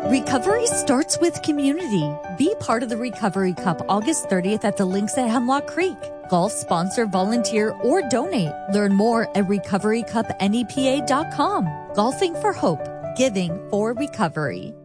Recovery starts with community. Be part of the Recovery Cup August 30th at the links at Hemlock Creek. Golf, sponsor, volunteer, or donate. Learn more at recoverycupnepa.com. Golfing for hope. Giving for recovery.